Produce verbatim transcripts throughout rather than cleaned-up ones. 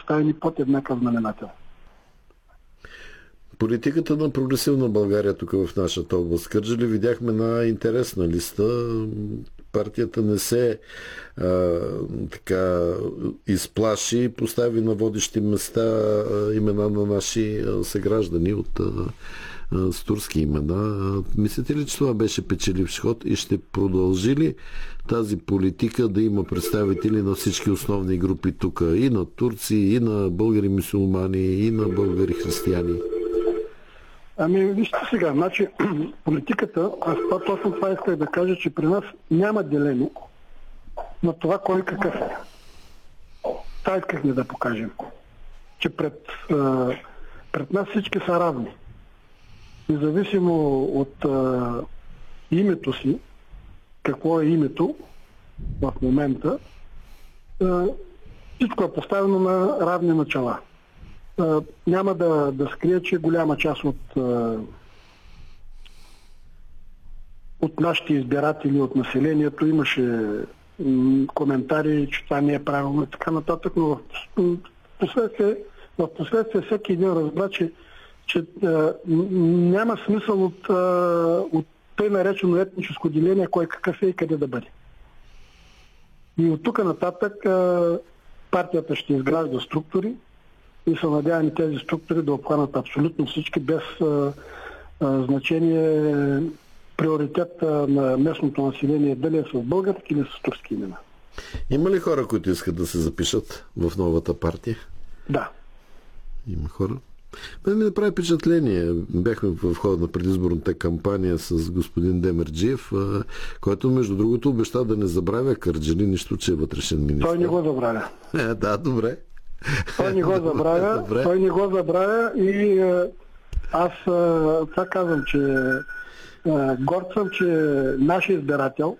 поставени под еднакъв знаменател. Политиката на прогресивна България тук в нашата област Кърджали видяхме една интересна листа. Партията не се а, така изплаши и постави на водещи места а, имена на наши а, съграждани от а, а, с турски имена. А, мислите ли, че това беше печеливш ход и ще продължи ли тази политика да има представители на всички основни групи тук? И на турци, и на българи мюсюлмани, и на българи християни? Ами, вижте сега, значи политиката, аз това, точно това исках да кажа, че при нас няма деление на това кой какъв е. Това искахме да покажем. Че пред, а, пред нас всички са равни. Независимо от а, името си, какво е името в момента, а, всичко е поставено на равни начала. Uh, няма да, да скрия, че голяма част от, uh, от нашите избиратели, от населението имаше м- коментари, че това не е правилно и така нататък, но в последствие, в последствие всеки един разбра, че, че uh, няма смисъл от, uh, от тъй наречено етническо деление, кой какъв е и къде да бъде. И от тук нататък uh, партията ще изгражда структури, и са надявани тези структури да обхванат абсолютно всички, без а, а, значение приоритет а, на местното население, дали е с български или с турски имена. Има ли хора, които искат да се запишат в новата партия? Да. Има хора. Мен ми направи впечатление. Бяхме в хода на предизборната кампания с господин Демерджиев, който между другото обеща да не забравя Кърджали, нищо, че е вътрешен министър. Той не го забравя. Е, да, добре. Той не го забравя, добре. той не го забравя и а, аз а, това казвам, че а, горд съм, че нашия избирател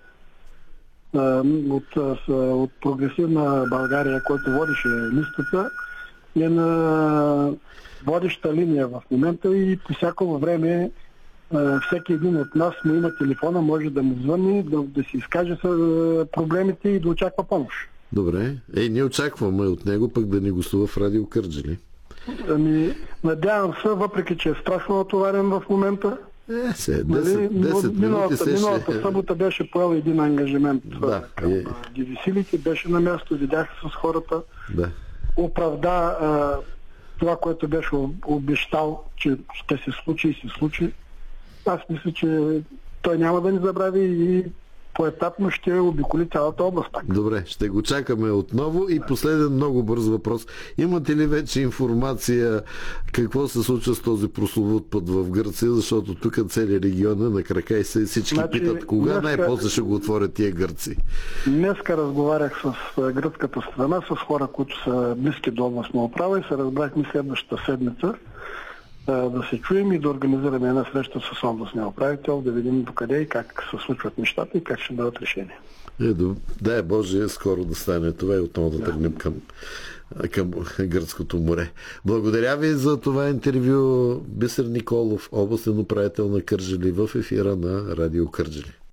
а, от, а, от прогресивна България, който водеше листата, е на водеща линия в момента и по всяко време а, всеки един от нас му има телефона, може да му звъни, да, да си изкаже с проблемите и да очаква помощ. Добре. Ей, ние очакваме от него пък да ни гостува в Радио Кърджали. Ами, надявам се, въпреки че е страшно натоварен в момента. Е, се, десет, нали, десет миналата, минути миналата ще... събота беше поел един ангажимент да, към е... дивисилите, беше на място, видях с хората. Да. Оправда а, това, което беше обещал, че ще се случи и се случи. Аз мисля, че той няма да ни забрави и поетапно ще обиколи цялата област. Добре, ще го чакаме отново. И последен много бърз въпрос. Имате ли вече информация какво се случва с този прословут път в Гърция, защото тук целият регион е на крака и се всички значи, питат кога днеска, най-после ще го отворят тия гърци? Днеска разговарях с гръцката страна, с хора, които са близки до областна управа и се разбрахме следващата седмица да се чуем и да организираме една среща с областния управител, да видим докъде и как се случват нещата и как ще бъдат решени. Е, дай Боже, скоро да стане това и отново да, да. тръгнем към, към Гръцкото море. Благодаря ви за това интервю. Бисер Николов, областен управител на Кърджали, в ефира на Радио Кърджали.